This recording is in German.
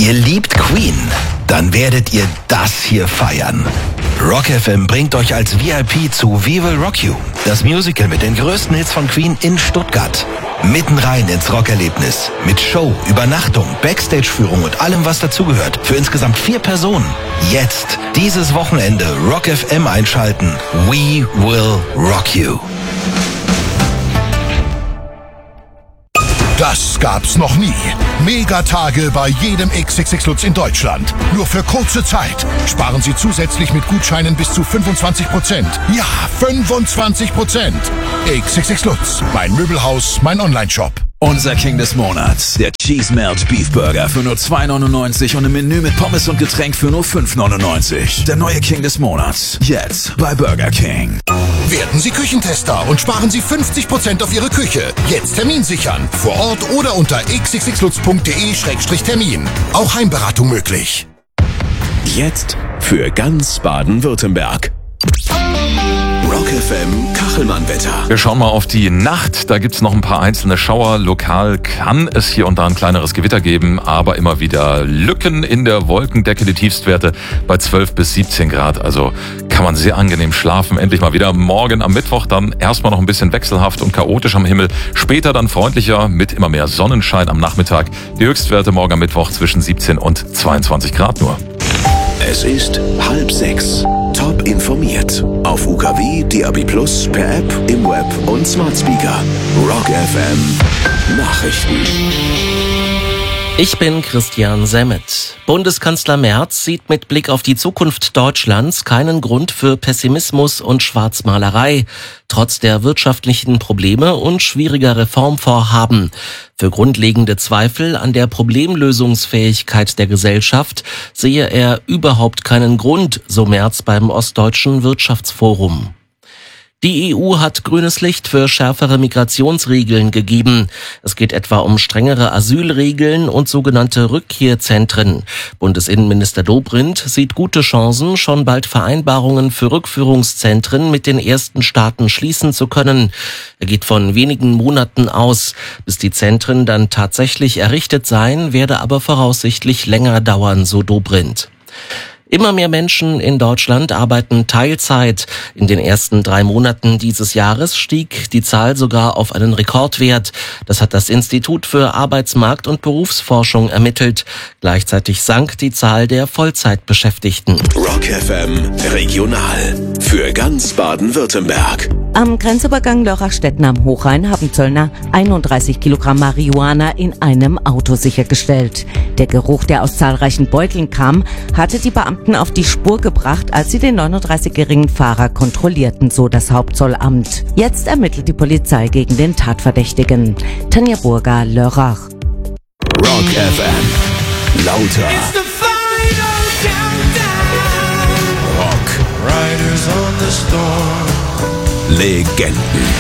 Ihr liebt Queen? Dann werdet ihr das hier feiern. Rock FM bringt euch als VIP zu We Will Rock You, das Musical mit den größten Hits von Queen in Stuttgart. Mitten rein ins Rockerlebnis. Mit Show, Übernachtung, Backstage-Führung und allem, was dazugehört. Für insgesamt 4 Personen. Jetzt, dieses Wochenende, Rock FM einschalten. We Will Rock You. Das gab's noch nie. Megatage bei jedem XXX Lutz in Deutschland. Nur für kurze Zeit. Sparen Sie zusätzlich mit Gutscheinen bis zu 25%. Ja, 25%. XXX Lutz. Mein Möbelhaus, mein Onlineshop. Unser King des Monats, der Cheese Melt Beef Burger für nur 2,99 und im Menü mit Pommes und Getränk für nur 5,99. Der neue King des Monats, jetzt bei Burger King. Werden Sie Küchentester und sparen Sie 50% auf Ihre Küche. Jetzt Termin sichern. Vor Ort oder unter xxxlutz.de/Termin. Auch Heimberatung möglich. Jetzt für ganz Baden-Württemberg. Rock FM Kachelmann-Wetter. Wir schauen mal auf die Nacht. Da gibt's noch ein paar einzelne Schauer. Lokal kann es hier und da ein kleineres Gewitter geben, aber immer wieder Lücken in der Wolkendecke. Die Tiefstwerte bei 12 bis 17 Grad. Also kann man sehr angenehm schlafen. Endlich mal wieder. Morgen am Mittwoch dann erstmal noch ein bisschen wechselhaft und chaotisch am Himmel. Später dann freundlicher mit immer mehr Sonnenschein am Nachmittag. Die Höchstwerte morgen am Mittwoch zwischen 17 und 22 Grad nur. Es ist 5:30. Top informiert. Auf UKW, DAB+, per App, im Web und Smart Speaker. Rock FM Nachrichten. Ich bin Christian Semmet. Bundeskanzler Merz sieht mit Blick auf die Zukunft Deutschlands keinen Grund für Pessimismus und Schwarzmalerei, trotz der wirtschaftlichen Probleme und schwieriger Reformvorhaben. Für grundlegende Zweifel an der Problemlösungsfähigkeit der Gesellschaft sehe er überhaupt keinen Grund, so Merz beim Ostdeutschen Wirtschaftsforum. Die EU hat grünes Licht für schärfere Migrationsregeln gegeben. Es geht etwa um strengere Asylregeln und sogenannte Rückkehrzentren. Bundesinnenminister Dobrindt sieht gute Chancen, schon bald Vereinbarungen für Rückführungszentren mit den ersten Staaten schließen zu können. Er geht von wenigen Monaten aus. Bis die Zentren dann tatsächlich errichtet seien, werde aber voraussichtlich länger dauern, so Dobrindt. Immer mehr Menschen in Deutschland arbeiten Teilzeit. In den ersten 3 Monaten dieses Jahres stieg die Zahl sogar auf einen Rekordwert. Das hat das Institut für Arbeitsmarkt- und Berufsforschung ermittelt. Gleichzeitig sank die Zahl der Vollzeitbeschäftigten. Rock FM Regional. Für ganz Baden-Württemberg. Am Grenzübergang Lörrachstetten am Hochrhein haben Zöllner 31 Kilogramm Marihuana in einem Auto sichergestellt. Der Geruch, der aus zahlreichen Beuteln kam, hatte die Beamten auf die Spur gebracht, als sie den 39-jährigen Fahrer kontrollierten, so das Hauptzollamt. Jetzt ermittelt die Polizei gegen den Tatverdächtigen. Tanja Burger, Lörrach. Rock FM. Lauter. Rock. Legenden.